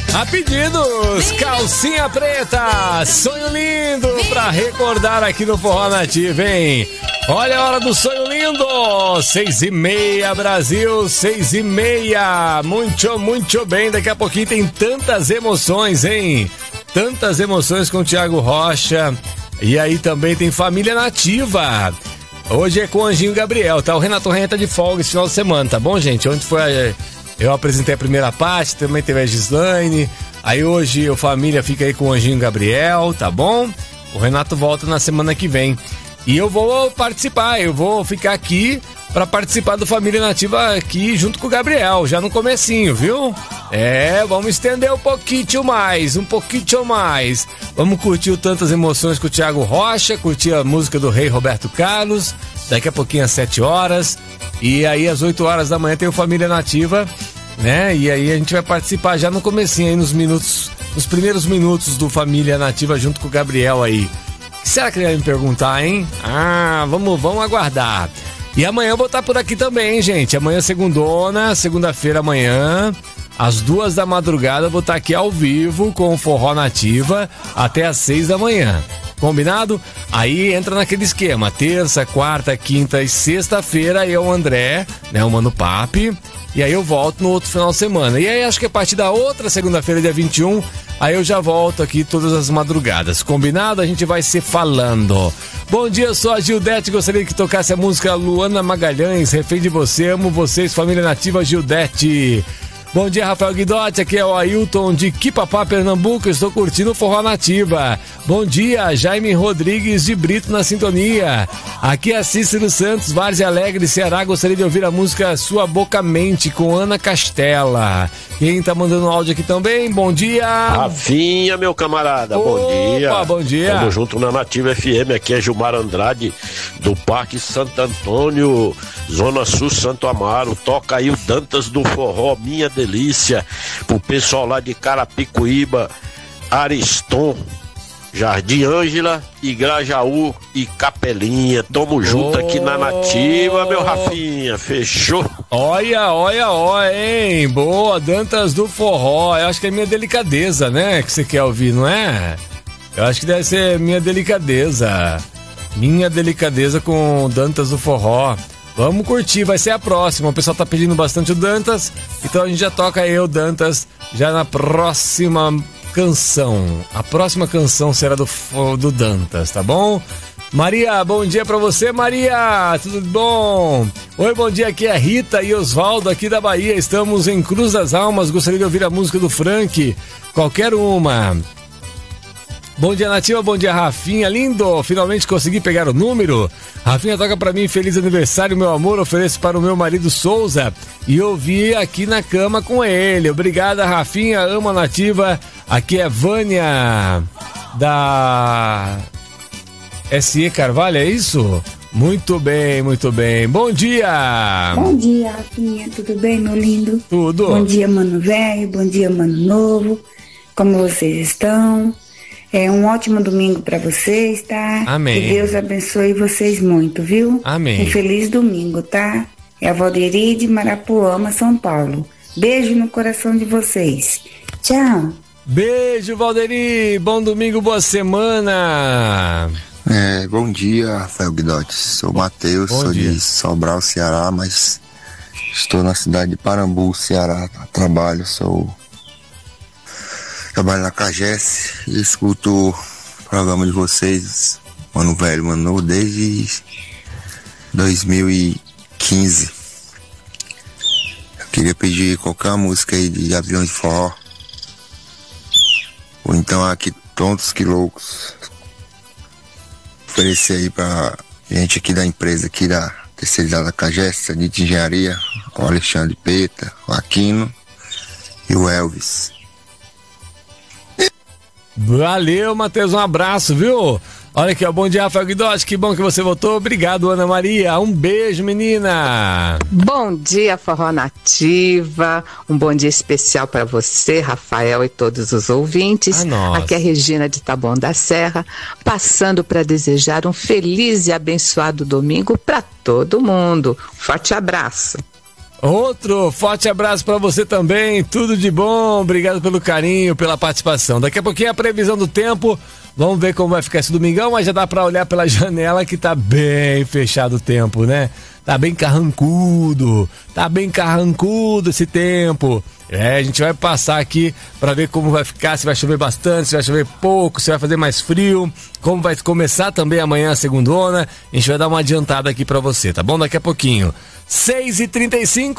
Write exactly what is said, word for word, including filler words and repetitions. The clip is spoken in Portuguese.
A pedidos, calcinha preta, sonho lindo, pra recordar aqui no Forró Nativo, hein? Olha a hora do sonho lindo, seis e meia, Brasil, seis e meia, muito, muito bem, daqui a pouquinho tem tantas emoções, hein? Tantas emoções com o Thiago Rocha, e aí também tem Família Nativa. Hoje é com o Anjinho Gabriel, tá? O Renato Renha tá de folga esse final de semana, tá bom, gente? Ontem foi... Eu apresentei a primeira parte, também teve a Gislaine. Aí hoje o Família fica aí com o Anjinho Gabriel, tá bom? O Renato volta na semana que vem. E eu vou participar, eu vou ficar aqui para participar do Família Nativa aqui junto com o Gabriel, já no comecinho, viu? É, vamos estender um pouquinho mais, um pouquinho mais. Vamos curtir o Tantas Emoções com o Thiago Rocha, curtir a música do Rei Roberto Carlos, daqui a pouquinho às sete horas. E aí às oito horas da manhã tem o Família Nativa, né? E aí a gente vai participar já no comecinho, aí nos minutos, nos primeiros minutos do Família Nativa junto com o Gabriel aí. O que será que ele vai me perguntar, hein? Ah, vamos, vamos aguardar. E amanhã eu vou estar por aqui também, hein, gente? Amanhã segundona, segunda-feira amanhã, às duas da madrugada, eu vou estar aqui ao vivo com o Forró Nativa até às seis da manhã. Combinado? Aí entra naquele esquema, terça, quarta, quinta e sexta-feira eu, o André, né, o Mano Papi, e aí eu volto no outro final de semana. E aí acho que a partir da outra segunda-feira, dia vinte e um, aí eu já volto aqui todas as madrugadas. Combinado? A gente vai se falando. Bom dia, eu sou a Gildete, gostaria que tocasse a música Luana Magalhães, Refém de Você, amo vocês, Família Nativa Gildete. Bom dia, Rafael Guidotti, aqui é o Ailton de Quipapá, Pernambuco, estou curtindo o Forró Nativa. Bom dia, Jaime Rodrigues de Brito na sintonia. Aqui é Cícero Santos, Várzea Alegre, Ceará, gostaria de ouvir a música Sua Boca Mente, com Ana Castela. Quem tá mandando áudio aqui também, bom dia. Rafinha, meu camarada, Opa, bom dia. bom dia. Tamo junto na Nativa F M, aqui é Gilmar Andrade, do Parque Santo Antônio, Zona Sul, Santo Amaro. Toca aí o Dantas do Forró, minha delícia, pro pessoal lá de Carapicuíba, Ariston, Jardim Ângela, Igrajaú e Capelinha. Tamo junto oh. aqui na Nativa, meu Rafinha, fechou? Olha, olha, olha, hein, boa, Dantas do Forró. Eu acho que é minha delicadeza, né, que você quer ouvir, não é? Eu acho que deve ser minha delicadeza, minha delicadeza com Dantas do Forró. Vamos curtir, vai ser a próxima. O pessoal tá pedindo bastante o Dantas, então a gente já toca eu, Dantas, já na próxima canção. A próxima canção será do, do Dantas, tá bom? Maria, bom dia pra você, Maria, tudo bom? Oi, bom dia, aqui é Rita e Osvaldo aqui da Bahia, estamos em Cruz das Almas, gostaria de ouvir a música do Frank, qualquer uma. Bom dia, Nativa, bom dia, Rafinha, lindo, finalmente consegui pegar o número. Rafinha, toca pra mim, feliz aniversário, meu amor, ofereço para o meu marido Souza e ouvi aqui na cama com ele. Obrigada, Rafinha, amo a Nativa. Aqui é Vânia da S E Carvalho, é isso? Muito bem, muito bem. Bom dia! Bom dia, Rafinha, tudo bem, meu lindo? Tudo. Bom dia, mano velho, bom dia, mano novo, como vocês estão? É um ótimo domingo para vocês, tá? Amém. Que Deus abençoe vocês muito, viu? Amém. Um feliz domingo, tá? É a Valderi de Marapuama, São Paulo. Beijo no coração de vocês. Tchau. Beijo, Valderi. Bom domingo, boa semana. É, bom dia, Rafael Guidotti. Sou o Matheus, sou dia. de Sobral, Ceará, mas estou na cidade de Parambu, Ceará. Trabalho, sou... Trabalho na Cagesse e escuto o programa de vocês, Mano Velho, Mano Novo, desde dois mil e quinze. Eu queria pedir qualquer música aí de Aviões de Forró. Ou então aqui, Tontos que Loucos. Oferecer aí pra gente aqui da empresa, aqui da terceirizada Cagesse, de Engenharia, o Alexandre Peta, o Aquino e o Elvis. Valeu, Matheus, um abraço, viu? Olha aqui, ó, bom dia, Rafael Guidotti, que bom que você voltou. Obrigado, Ana Maria, um beijo, menina. Bom dia, Forró Nativa, um bom dia especial para você, Rafael, e todos os ouvintes. Ah, aqui é a Regina de Taboão da Serra, passando para desejar um feliz e abençoado domingo para todo mundo. Forte abraço. Outro forte abraço pra você também, tudo de bom, obrigado pelo carinho, pela participação. Daqui a pouquinho a previsão do tempo, vamos ver como vai ficar esse domingão, mas já dá pra olhar pela janela que tá bem fechado o tempo, né? Tá bem carrancudo, tá bem carrancudo esse tempo. É, a gente vai passar aqui pra ver como vai ficar, se vai chover bastante, se vai chover pouco, se vai fazer mais frio, como vai começar também amanhã a segundona. A gente vai dar uma adiantada aqui pra você, tá bom? Daqui a pouquinho. seis e trinta e cinco